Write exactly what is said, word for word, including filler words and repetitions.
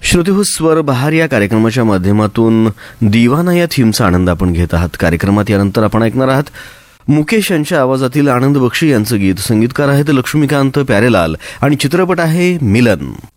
श्रोतेहो, स्वर बहार या कार्यक्रमाच्या माध्यमातून दिवाना या थीमचा आनंद आपण घेत आहात. कार्यक्रमात यानंतर आपण ऐकणार आहात मुकेश यांच्या आवाजातील आनंद बक्षी यांचं गीत. संगीतकार आहेत लक्ष्मीकांत प्यारेलाल आणि चित्रपट आहे मिलन.